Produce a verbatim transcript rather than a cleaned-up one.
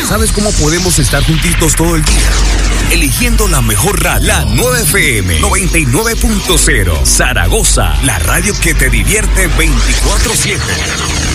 ¿Sabes cómo podemos estar juntitos todo el día? Eligiendo la mejor radio, la nueve F M noventa y nueve punto cero. Zaragoza, la radio que te divierte veinticuatro siete.